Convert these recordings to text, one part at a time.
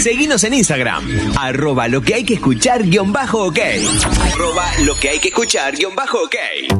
Seguinos en Instagram, @lo que hay que escuchar _ok. @lo que hay que escuchar _ok.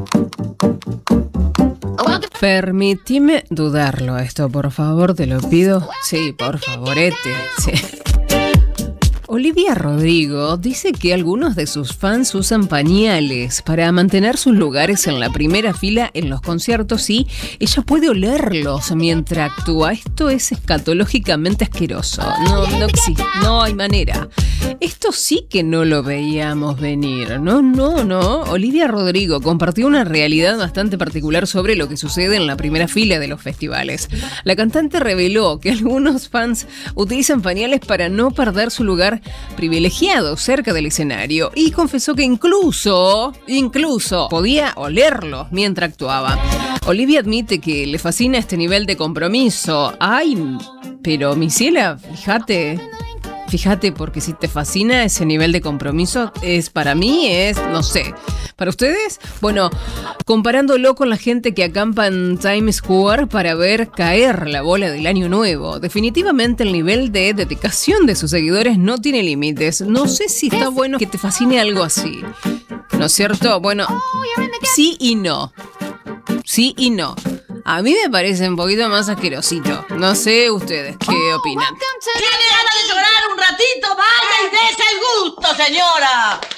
Permitime dudarlo esto, por favor, te lo pido. Sí, por favorete, sí. Olivia Rodrigo dice que algunos de sus fans usan pañales para mantener sus lugares en la primera fila en los conciertos y ella puede olerlos mientras actúa. Esto es escatológicamente asqueroso. No existe, no hay manera. Esto sí que no lo veíamos venir. No. Olivia Rodrigo compartió una realidad bastante particular sobre lo que sucede en la primera fila de los festivales. La cantante reveló que algunos fans utilizan pañales para no perder su lugar privilegiado cerca del escenario y confesó que incluso podía olerlo mientras actuaba. Olivia admite que le fascina este nivel de compromiso. Ay, pero mi ciela, fíjate, porque si te fascina ese nivel de compromiso, para mí, no sé. ¿Para ustedes? Bueno, comparándolo con la gente que acampa en Times Square para ver caer la bola del año nuevo. Definitivamente el nivel de dedicación de sus seguidores no tiene límites. No sé si está bueno que te fascine algo así. ¿No es cierto? Bueno, sí y no. Sí y no. A mí me parece un poquito más asquerosito. No sé ustedes qué opinan. ¿Tiene ganas de llorar un ratito? Vaya y dése el gusto, señora.